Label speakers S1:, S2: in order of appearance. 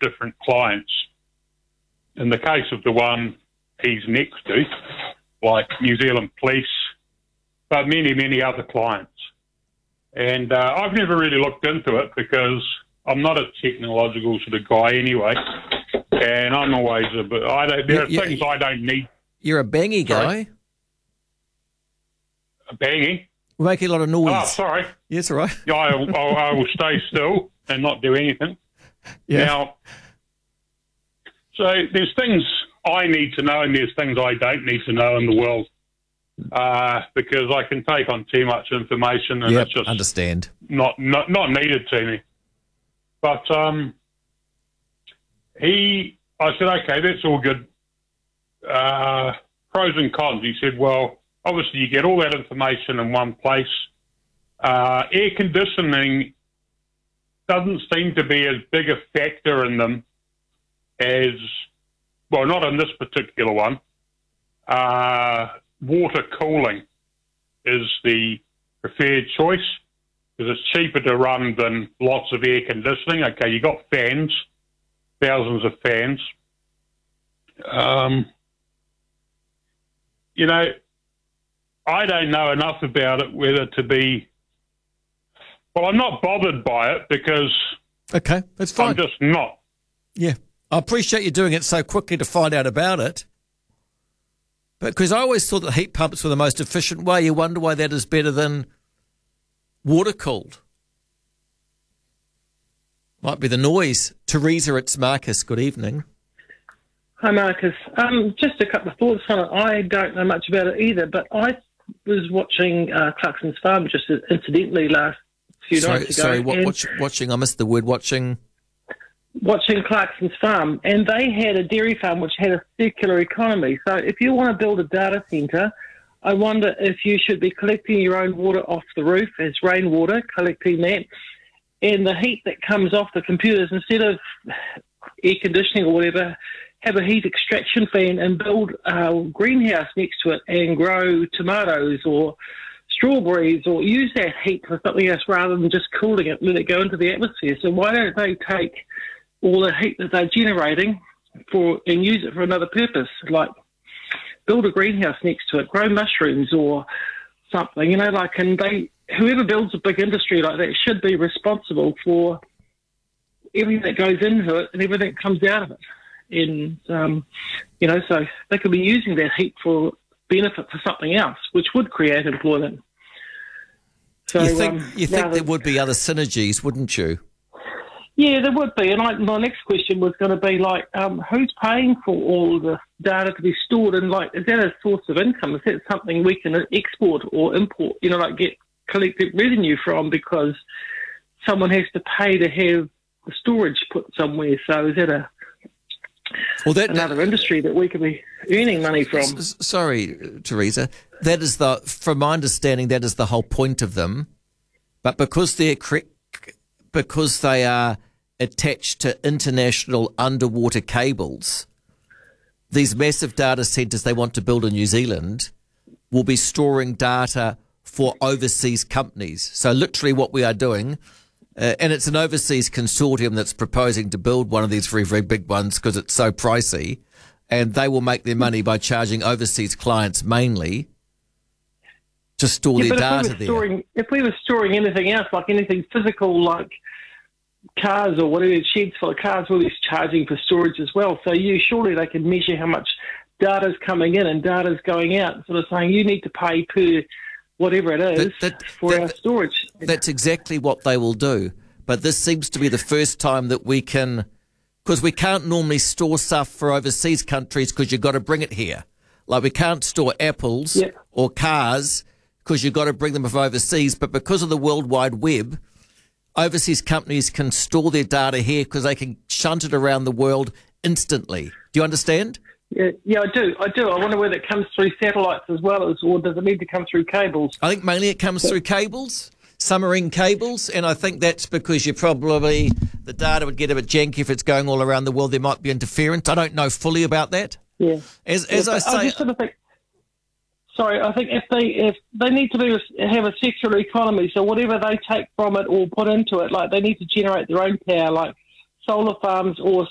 S1: different clients. In the case of the one he's next to, like New Zealand Police, but many, many other clients. And I've never really looked into it because I'm not a technological sort of guy anyway, and I'm always a bit. There are things I don't need.
S2: You're a bangy guy.
S1: A bangy?
S2: We're making a lot of noise.
S1: Oh, sorry.
S2: Yes, all right.
S1: Yeah, I will stay still and not do anything.
S2: Yeah.
S1: Now, so there's things I need to know and there's things I don't need to know in the world because I can take on too much information and it's just
S2: understand.
S1: Not needed to me. But I said, okay, that's all good. Pros and cons. He said, well, obviously you get all that information in one place. Air conditioning doesn't seem to be as big a factor in them as, well, not in this particular one. Water cooling is the preferred choice because it's cheaper to run than lots of air conditioning. Okay, you got fans, thousands of fans. You know, I don't know enough about it whether to be... Well, I'm not bothered by it because...
S2: Okay, that's fine.
S1: I'm just not.
S2: Yeah. I appreciate you doing it so quickly to find out about it. But because I always thought that heat pumps were the most efficient way. You wonder why that is better than water-cooled. Might be the noise. Teresa, it's Marcus. Good evening.
S3: Hi, Marcus. Just a couple of thoughts on it. I don't know much about it either, but I was watching Clarkson's Farm just incidentally last few nights ago.
S2: Sorry, watching? I missed the word watching.
S3: Watching Clarkson's Farm, and they had a dairy farm which had a circular economy. So if you want to build a data centre, I wonder if you should be collecting your own water off the roof as rainwater, collecting that, and the heat that comes off the computers, instead of air conditioning or whatever, have a heat extraction fan and build a greenhouse next to it and grow tomatoes or strawberries or use that heat for something else rather than just cooling it and let it go into the atmosphere. So why don't they take all the heat that they're generating and use it for another purpose, like build a greenhouse next to it, grow mushrooms or something, you know, like, and whoever builds a big industry like that should be responsible for everything that goes into it and everything that comes out of it. And, you know, so they could be using that heat for benefit for something else, which would create employment. So,
S2: you think there would be other synergies, wouldn't you?
S3: Yeah, there would be. And my next question was going to be, like, who's paying for all the data to be stored? And, like, is that a source of income? Is that something we can export or import, you know, like get collected revenue from because someone has to pay to have the storage put somewhere? So is that another industry that we could be earning money from?
S2: Sorry, Teresa. That is from my understanding, that is the whole point of them. But because they are attached to international underwater cables, these massive data centres they want to build in New Zealand will be storing data for overseas companies. So literally what we are doing, and it's an overseas consortium that's proposing to build one of these very, very big ones because it's so pricey, and they will make their money by charging overseas clients mainly to store their data there.
S3: If we were storing anything else, like anything physical, like cars or whatever, sheds for the cars, we'll be charging for storage as well. So surely they can measure how much data's coming in and data's going out, sort of saying you need to pay per whatever it is for our storage.
S2: That's exactly what they will do. But this seems to be the first time that we can, because we can't normally store stuff for overseas countries because you've got to bring it here. Like we can't store apples or cars because you've got to bring them from overseas. But because of the World Wide Web, overseas companies can store their data here because they can shunt it around the world instantly. Do you understand?
S3: Yeah, I do. I wonder whether it comes through satellites as well, or does it need to come through cables?
S2: I think mainly it comes through cables, submarine cables, and I think that's because the data would get a bit janky if it's going all around the world. There might be interference. I don't know fully about that.
S3: Yeah.
S2: As I say,
S3: I just sort of think. Sorry, I think if they need to have a circular economy, so whatever they take from it or put into it, like they need to generate their own power, like solar farms or